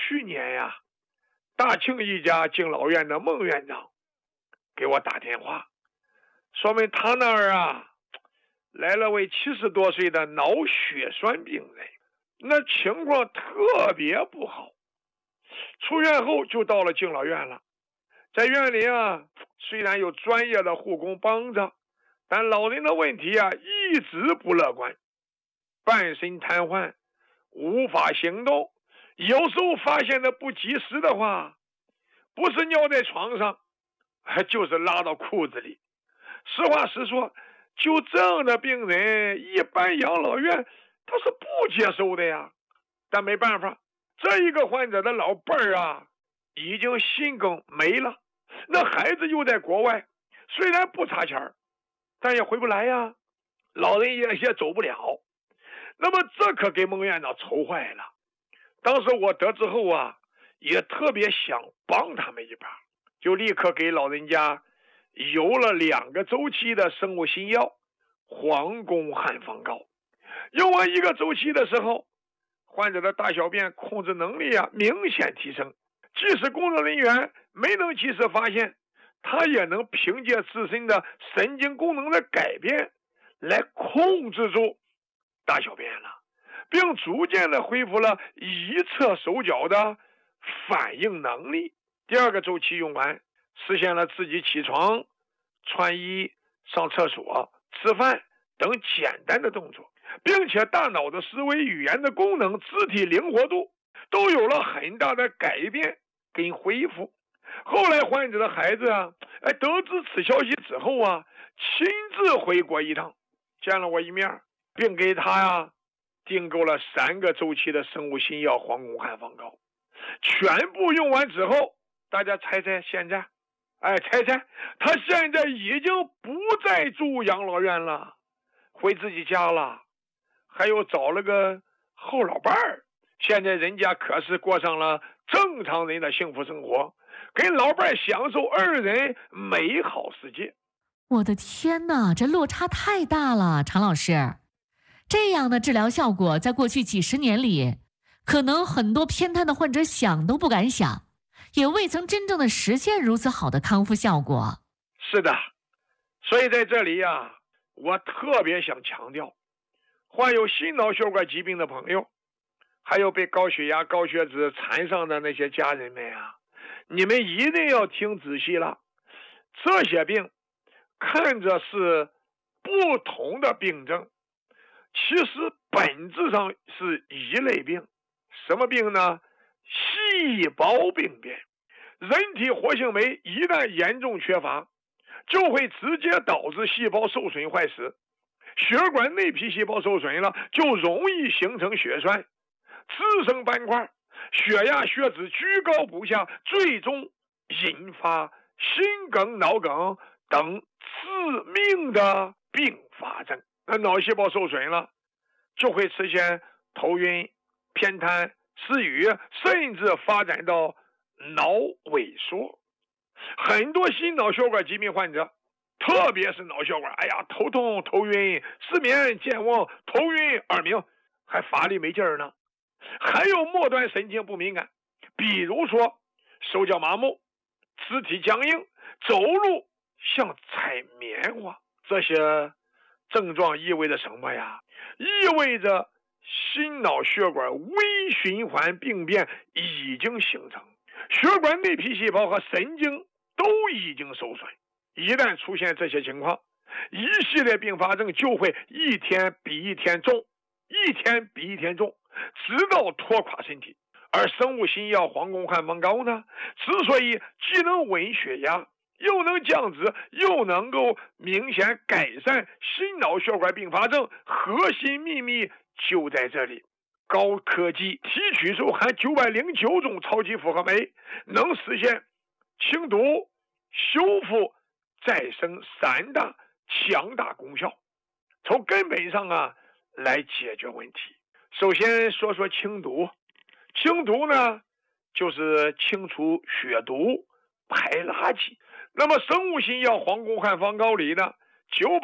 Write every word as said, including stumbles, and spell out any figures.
去年呀，大庆一家敬老院的孟院长给我打电话，说明他那儿啊来了位七十多岁的脑血栓病人，那情况特别不好。出院后就到了敬老院了，在院里啊，虽然有专业的护工帮着，但老人的问题啊一直不乐观，半身瘫痪，无法行动，有时候发现的不及时的话，不是尿在床上，就是拉到裤子里。实话实说，就这样的病人，一般养老院他是不接受的呀。但没办法，这一个患者的老伴儿啊，已经心梗没了，那孩子又在国外，虽然不差钱，但也回不来呀，老人也也走不了。那么这可给孟院长愁坏了。当时我得知后啊，也特别想帮他们一把，就立刻给老人家邮了两个周期的生物新药黄宫汉方膏。用完一个周期的时候，患者的大小便控制能力啊明显提升，即使工作人员没能及时发现，他也能凭借自身的神经功能的改变来控制住大小便了，并逐渐的恢复了一侧手脚的反应能力。第二个周期用完，实现了自己起床、穿衣、上厕所、吃饭等简单的动作，并且大脑的思维、语言的功能、肢体灵活度都有了很大的改变跟恢复。后来患者的孩子啊，哎，得知此消息之后啊，亲自回国一趟，见了我一面，并给他呀订购了三个周期的生物新药黄宫汉方膏。全部用完之后，大家猜猜现在？哎，猜猜，他现在已经不再住养老院了，回自己家了，还有找了个后老伴儿。现在人家可是过上了正常人的幸福生活，跟老伴儿享受二人美好世界。 我的天哪，这落差太大了，常老师。这样的治疗效果在过去几十年里，可能很多偏瘫的患者想都不敢想，也未曾真正的实现如此好的康复效果。 是的，所以在这里呀、啊，我特别想强调，患有心脑血管疾病的朋友，还有被高血压、高血脂缠上的那些家人们啊，你们一定要听仔细了。这些病看着是不同的病症，其实本质上是一类病。什么病呢？细胞病变。人体活性酶一旦严重缺乏，就会直接导致细胞受损坏死，血管内皮细胞受损了，就容易形成血栓，滋生斑块，血压血脂居高不下，最终引发心梗、脑梗等致命的并发症。那脑细胞受损了，就会出现头晕、偏瘫、失语，甚至发展到脑萎缩。很多心脑血管疾病患者，特别是脑血管，哎呀，头痛、头晕、失眠、健忘、头晕、耳鸣，还乏力没劲儿呢。还有末端神经不敏感，比如说手脚麻木、肢体僵硬、走路像踩棉花。这些症状意味着什么呀？意味着心脑血管微循环病变已经形成，血管内皮细胞和神经都已经受损。一旦出现这些情况，一系列并发症就会一天比一天重，一天比一天重，直到拖垮身体。而生物新药黄宫汉方膏呢，之所以既能稳血压，又能降脂，又能够明显改善心脑血管并发症，核心秘密就在这里。高科技提取术含九百零九种超级复合酶，能实现清毒、修复、再生三大强大功效，从根本上啊来解决问题。首先说说清毒，清毒呢就是清除血毒、排垃圾。那么生物新药黄宫汉方膏里呢，九